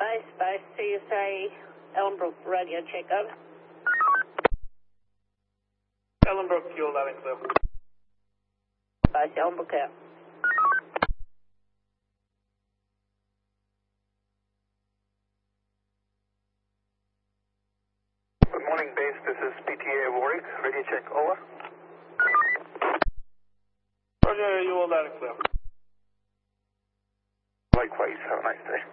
Base, CSA, Ellenbrook, radio check, over. Ellenbrook, fuel loud and clear. Base, Ellenbrook out. Good morning, base. This is PTA Warwick. Radio check, over. Roger, you all loud and clear. Likewise, have a nice day.